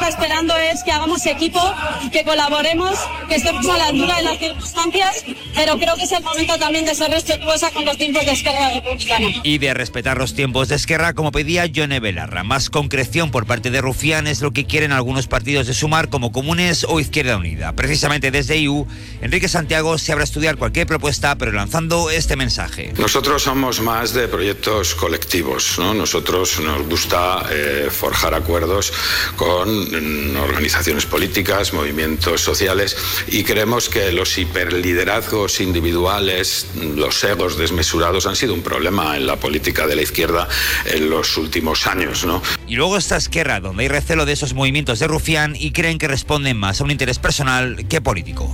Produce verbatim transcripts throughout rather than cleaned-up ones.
está esperando es que hagamos equipo, que colaboremos, que estemos a la altura de las circunstancias, pero creo que es el momento también de ser respetuosa con los tiempos de Esquerra Republicana. Y de respetar los tiempos de Esquerra, como pedía Yone Belarra. Más concreción por parte de Rufián es lo que quieren algunos partidos de Sumar, como Comunes o Izquierda Unida. Precisamente desde I U, Enrique Santiago se abre a estudiar cualquier propuesta, pero lanzando este mensaje. Nosotros somos más de proyectos colectivos, ¿no? Nosotros nos gusta eh, forjar acuerdos con mm, organizaciones políticas, movimientos sociales, y creemos que los hiperliderazgos individuales, los egos desmesurados han sido un problema en la política de la izquierda en los últimos años, ¿no? Y luego está Esquerra, donde hay recelo de esos movimientos de Rufián y creen que responden más a un interés personal que político.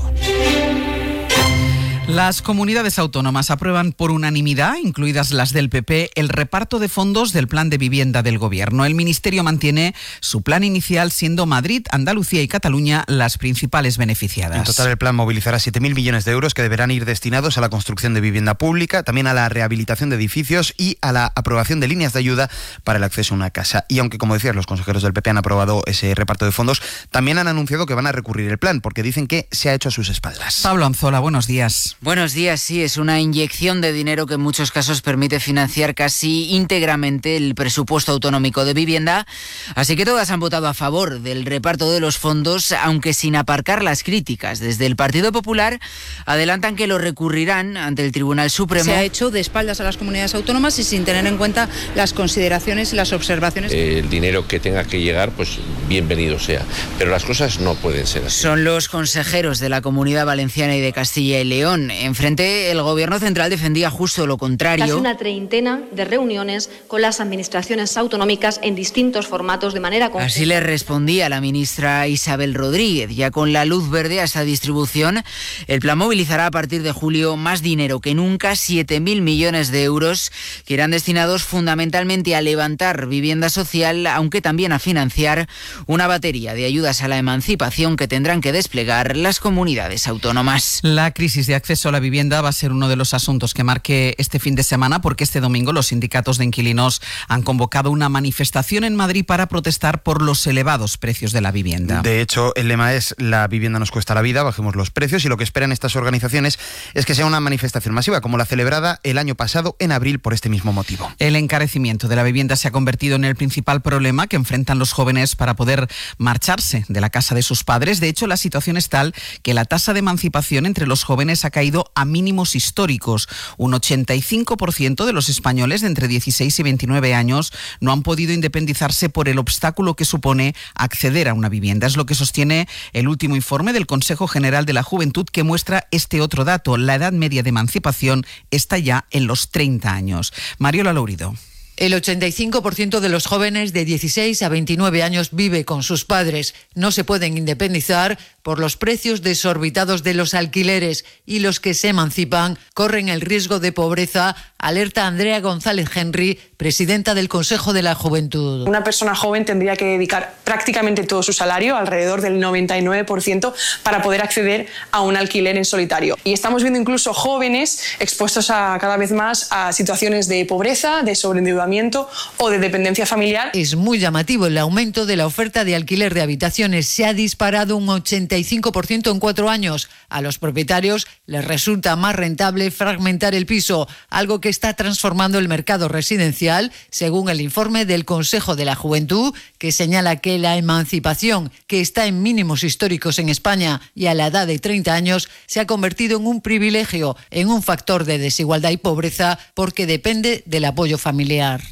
Las comunidades autónomas aprueban por unanimidad, incluidas las del P P, el reparto de fondos del plan de vivienda del Gobierno. El Ministerio mantiene su plan inicial, siendo Madrid, Andalucía y Cataluña las principales beneficiadas. En total, el plan movilizará siete mil millones de euros que deberán ir destinados a la construcción de vivienda pública, también a la rehabilitación de edificios y a la aprobación de líneas de ayuda para el acceso a una casa. Y aunque, como decías, los consejeros del P P han aprobado ese reparto de fondos, también han anunciado que van a recurrir el plan, porque dicen que se ha hecho a sus espaldas. Pablo Anzola, buenos días. Buenos días, sí, es una inyección de dinero que en muchos casos permite financiar casi íntegramente el presupuesto autonómico de vivienda, así que todas han votado a favor del reparto de los fondos, aunque sin aparcar las críticas. Desde el Partido Popular adelantan que lo recurrirán ante el Tribunal Supremo. Se ha hecho de espaldas a las comunidades autónomas y sin tener en cuenta las consideraciones y las observaciones. El dinero que tenga que llegar, pues bienvenido sea, pero las cosas no pueden ser así. Son los consejeros de la Comunidad Valenciana y de Castilla y León. Enfrente, el Gobierno central defendía justo lo contrario. Casi una treintena de reuniones con las administraciones autonómicas en distintos formatos de manera conjunta. Así le respondía la ministra Isabel Rodríguez. Ya con la luz verde a esta distribución, el plan movilizará a partir de julio más dinero que nunca, siete mil millones de euros, que irán destinados fundamentalmente a levantar vivienda social, aunque también a financiar una batería de ayudas a la emancipación que tendrán que desplegar las comunidades autónomas. La crisis de acceso a la vivienda va a ser uno de los asuntos que marque este fin de semana, porque este domingo los sindicatos de inquilinos han convocado una manifestación en Madrid para protestar por los elevados precios de la vivienda. De hecho, el lema es: la vivienda nos cuesta la vida, bajemos los precios, y lo que esperan estas organizaciones es que sea una manifestación masiva, como la celebrada el año pasado en abril por este mismo motivo. El encarecimiento de la vivienda se ha convertido en el principal problema que enfrentan los jóvenes para poder marcharse de la casa de sus padres. De hecho, la situación es tal que la tasa de emancipación entre los jóvenes ha caído a mínimos históricos. Un ochenta y cinco por ciento de los españoles de entre dieciséis y veintinueve años no han podido independizarse por el obstáculo que supone acceder a una vivienda. Es lo que sostiene el último informe del Consejo General de la Juventud, que muestra este otro dato. La edad media de emancipación está ya en los treinta años. Mariola Lourido. El ochenta y cinco por ciento de los jóvenes de dieciséis a veintinueve años vive con sus padres. No se pueden independizar por los precios desorbitados de los alquileres, y los que se emancipan corren el riesgo de pobreza, alerta Andrea González Henry, presidenta del Consejo de la Juventud. Una persona joven tendría que dedicar prácticamente todo su salario, alrededor del noventa y nueve por ciento, para poder acceder a un alquiler en solitario. Y estamos viendo incluso jóvenes expuestos a cada vez más a situaciones de pobreza, de sobreendeudamiento o de dependencia familiar. Es muy llamativo el aumento de la oferta de alquiler de habitaciones. Se ha disparado un ochenta y cinco por ciento en cuatro años. A los propietarios les resulta más rentable fragmentar el piso, algo que está transformando el mercado residencial, según el informe del Consejo de la Juventud, que señala que la emancipación, que está en mínimos históricos en España y a la edad de treinta años, se ha convertido en un privilegio, en un factor de desigualdad y pobreza, porque depende del apoyo familiar.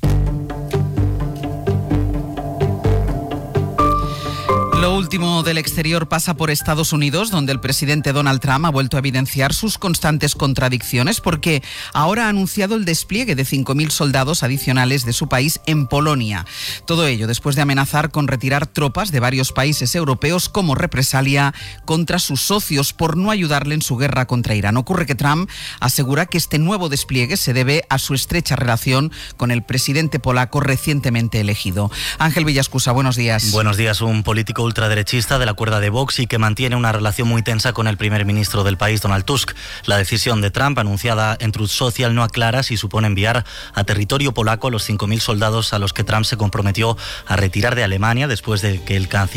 Lo último del exterior pasa por Estados Unidos, donde el presidente Donald Trump ha vuelto a evidenciar sus constantes contradicciones, porque ahora ha anunciado el despliegue de cinco mil soldados adicionales de su país en Polonia. Todo ello después de amenazar con retirar tropas de varios países europeos como represalia contra sus socios por no ayudarle en su guerra contra Irán. Ocurre que Trump asegura que este nuevo despliegue se debe a su estrecha relación con el presidente polaco recientemente elegido. Ángel Villascusa, buenos días. Buenos días. Un político ultraderechista de la cuerda de Vox y que mantiene una relación muy tensa con el primer ministro del país, Donald Tusk. La decisión de Trump, anunciada en Truth Social, no aclara si supone enviar a territorio polaco los cinco mil soldados a los que Trump se comprometió a retirar de Alemania después de que el canciller